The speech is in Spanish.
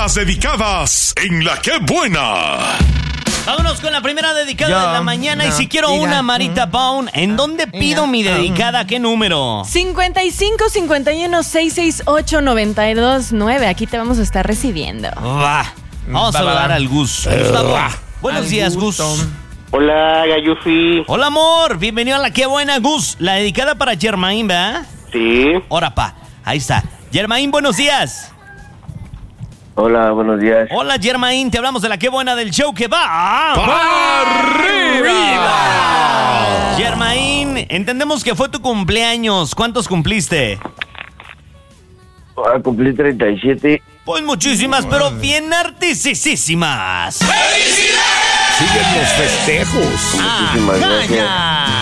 Las dedicadas en La Qué Buena. Vámonos con la primera dedicada de la mañana. Y si quiero una, Marita Pound, ¿en dónde pido mi dedicada? ¿Qué número? 55 51 668 929. Aquí te vamos a estar recibiendo. Vamos a saludar al Gus. Gustavo. Buenos días, Gus. Hola, Gayufi. Hola, amor. Bienvenido a La Qué Buena, Gus. La dedicada para Germain, ¿verdad? Sí. Ahora, ahí está. Germain, buenos días. Hola, buenos días. Hola, Germain. Te hablamos de La Qué Buena del show que va ¡Arriba! Germain, entendemos que fue tu cumpleaños. ¿Cuántos cumpliste? Cumplí 37. Pues muchísimas, pero bien artisísimas. ¡Felicidades! Siguen los festejos. Muchísimas gracias.